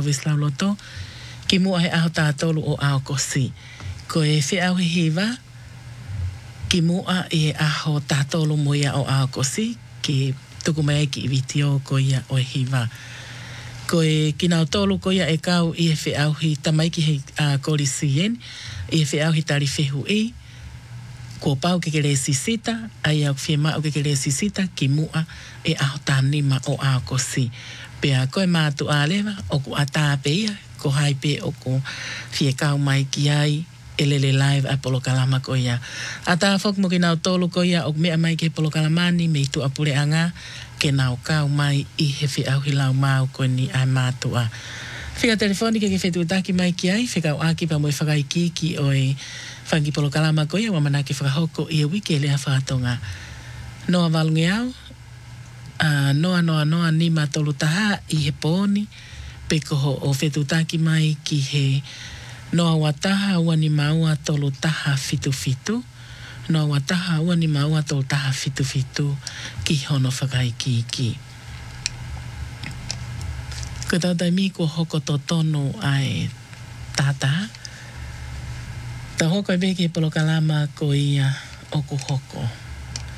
Harvest Lau Loto. Ki mua he aho tātolu o Aokosi. Ko e whiau he hiwa. Ki mua e aho tātolu mo ia o Aokosi. Ki tuku mai ki iwitio ko ia o e hiwa. Ko e kinau tolu ko ia e kau i e whiau hi tamaiki he kori sien. I e whiau hi tari whehu i. Ko pau ke kere sisita. Ai au whiema o ke kere sisita. Ki mua e aho tānima o Aokosi. Pea koe mātu ālewa o ku atāpeia. Ko haipe o ko whie kau mai ki ai. Elele live a Polokalama ko ia. Ata fok mo kinau tolu ko ia o mea mai ke Polokalamani me tu apure anga ke nau kau mai i he whiau hilau mau ko ni ai mātua. Whika telefoni ke whetu taki mai ki ai, whikau aki pa moe whakaiki ki o e whangi Polokalama ko ia, wamana ke whakahoko i e wiki lea whātonga. Noa walungi au, noa ni matolu taha i he pōni, pe koho o whetu taki mai ki he noa wataha ua ni maua tolu taha fitu. Noa wataha ua ni maua tolu taha fitu ki hono whakaiki ki. Ko tautai mi ko hoko to tono ai tata. Ta hoko e beke Polokalama ko ia o ku hoko.